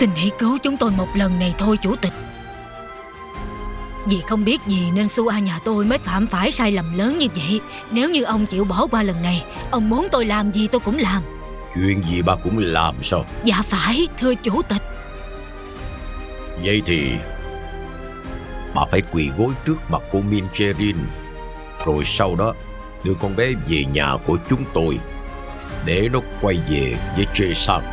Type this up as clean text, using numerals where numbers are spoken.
Xin hãy cứu chúng tôi một lần này thôi chủ tịch. Vì không biết gì nên Sua nhà tôi mới phạm phải sai lầm lớn như vậy. Nếu như ông chịu bỏ qua lần này, ông muốn tôi làm gì tôi cũng làm. Chuyện gì bà cũng làm sao? Dạ phải, thưa chủ tịch. Vậy thì bà phải quỳ gối trước mặt cô Min Cherin, rồi sau đó đưa con bé về nhà của chúng tôi để nó quay về với Jason.